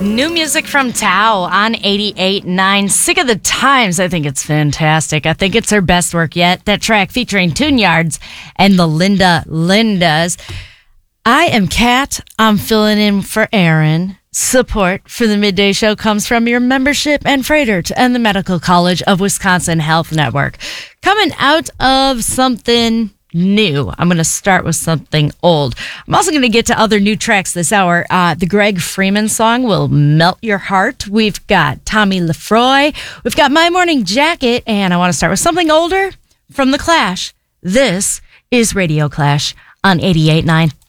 New music from Tao on 88.9. Sick of the Times. I think it's fantastic. I think it's her best work yet. That track featuring Tune Yards and the Lindas. I am Kat. I'm filling in for Aaron. Support for the Midday Show comes from your membership and Freighter and the Medical College of Wisconsin Health Network. Coming out of something new, I'm going to start with something old. I'm also going to get to other new tracks this hour. The Greg Freeman song will melt your heart. We've got Tommy Lefroy. We've got My Morning Jacket. And I want to start with something older from The Clash. This is Radio Clash on 88.9.